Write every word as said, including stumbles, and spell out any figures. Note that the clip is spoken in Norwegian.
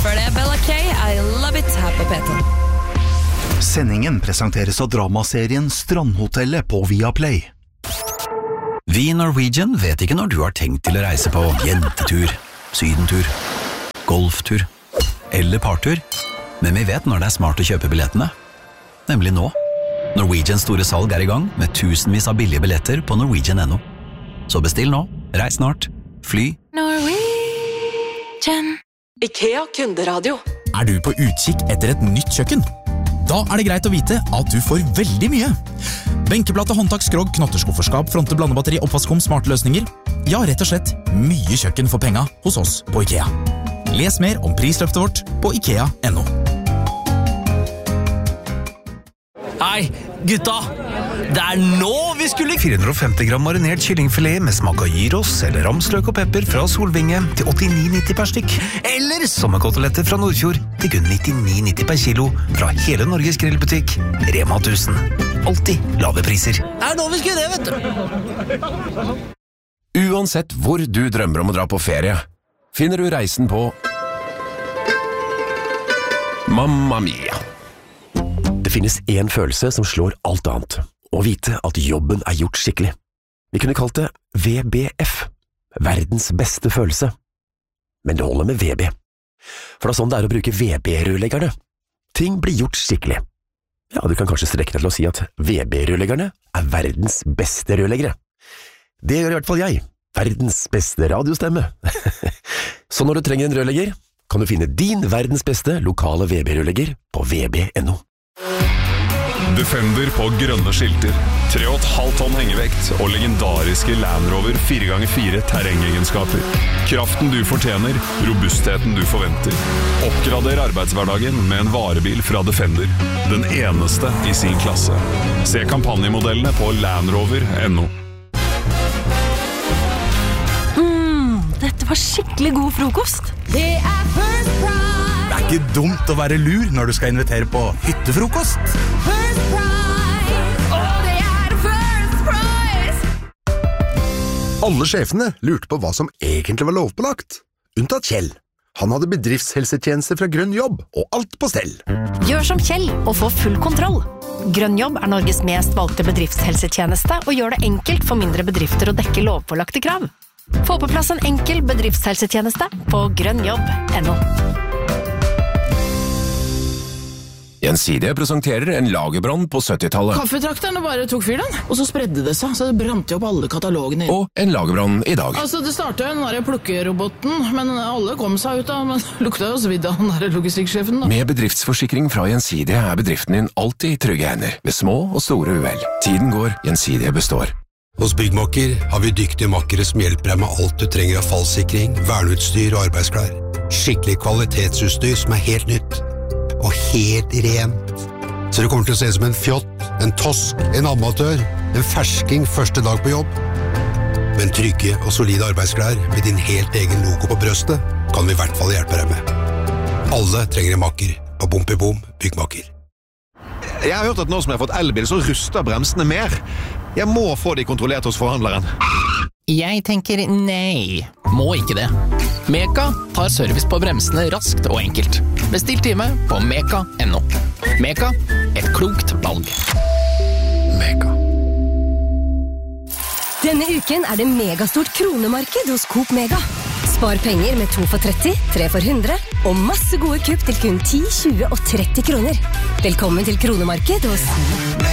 Før det Bella K, I Love It her på P to. Sendingen presenteres av dramaserien Strandhotellet på Viaplay. Vi i Norwegian vet ikke når du har tenkt til å reise på jentetur, sydentur, golftur eller partur, men vi vet når det er smart å kjøpe billettene. Nemlig nå. Norwegians store salg er i gang med tusenvis av billige billetter på norwegian punktum no. Så bestill nå, reis snart, fly. Norwegian. IKEA kunderadio. Er du på utkikk etter et nytt kjøkken? Da er det greit å vite at du får veldig mye. Benkeplate, håndtak, skrog, knotteskufferskap, fronte, blandebatteri, oppvaskkum, smarte løsninger. Ja, rett og slett mye kjøkken for penga hos oss på IKEA. Les mer om prisløftet vårt på ikea punktum no. Hei, gutta! Det er nå vi skulle... fire hundre og femti gram marinert kyllingfilet med smak av gyros eller ramsløk og pepper fra Solvinge til åttini nitti per stykk. Eller sommerkoteletter fra Nordfjord til kun nittini nitti per kilo fra hele Norges grillbutikk. Rema tusen. Alltid lave priser. Det er nå vi skulle det, vet du! Uansett hvor du drømmer om å dra på ferie, finner du reisen på Mamma Mia. Det finnes en følelse som slår alt annet, å vite at jobben er gjort skikkelig. Vi kunne kalt det V B F, verdens beste følelse. Men det holder med V B. For det er sånn det er å bruke V B-rørleggerne. Ting blir gjort skikkelig. Ja, du kan kanskje strekke deg til å si at V B-rørleggerne er verdens beste rørleggere. Det gjør i hvert fall jeg, verdens beste radiostemme. Så når du trenger en rørlegger, kan du finne din verdens beste lokale V B-rørlegger på v b punktum no. Defender på grønne skilter, tre komma fem tonn hengevekt og legendariske Land Rover fire ganger fire terrengegenskaper. Kraften du fortjener, robustheten du forventer. Oppgrader arbeidshverdagen med en varebil fra Defender, den eneste i sin klasse. Se kampanjemodellene på land rover punktum no. Mm, dette var skikkelig god frokost. Det er First Price. Det er ikke dumt å være lur når du skal invitere på hyttefrokost. First Price. Og det er First Price. Alle sjefene lurte på hva som egentlig var lovpålagt. Unntatt Kjell. Han hadde bedriftshelsetjenester fra Grønn Jobb, og alt på stell. Gjør som Kjell og få full kontroll. Grønn Jobb er Norges mest valgte bedriftshelsetjeneste og gjør det enkelt for mindre bedrifter å dekke lovpålagte krav. Få på plass en enkel bedriftshelsetjeneste på grønn jobb punktum no. Gjensidige presenterer en lagerbrann på syttitallet. Kaffetrakterne bare tok fyr den, og så spredde det seg, så det brant jo opp alle katalogene. Og en lagerbrann i dag. Altså, det startet jo den der plukkeroboten, men alle kom seg ut av, men lukta jo svidd av den der logistikksjefen da. Med bedriftsforsikring fra Gjensidige er bedriften din alltid i trygge hender, ved små og store uhell. Tiden går, Gjensidige består. Hos Byggmakker har vi dyktige makkere som hjelper deg med alt du trenger av fallsikring, verneutstyr og arbeidsklær. Skikkelig kvalitetsutstyr som er helt nytt. Og helt rent. Så det kommer til å se som en fjott, en tosk, en amatør, en fersking første dag på jobb. Men trygge og solide arbeidsklær med din helt egen logo på brøstet kan vi i hvert fall hjelpe deg med. Alle trenger en makker på Bom i Bom Byggmakker. Jeg har hørt at nå som jeg har fått elbil, så ruster bremsene mer. Jeg må få de kontrollert hos forhandleren. Jeg tenker nei, må ikke det. Meka tar service på bremsene raskt og enkelt. Bestill time på meka punktum no. Meka, et klokt valg. Meka. Denne uken er det megastort kronemarked hos Coop Mega. Spar penger med to for tretti, tre for hundre, og masse gode kupp til kun ti, tjue og tretti kroner. Velkommen til kronemarked hos